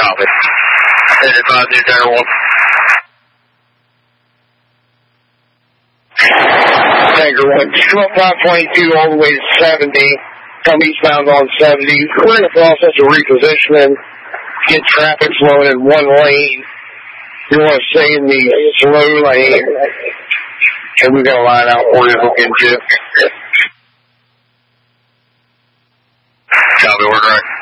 Copy. 35 New Tower 1. Tanker 1, come up 522 all the way to 70. Come eastbound on 70. We're in the process of repositioning. Get traffic flowing in one lane. You want to stay in the slow lane. And we've got a line out for you to look into. Copy, we're right.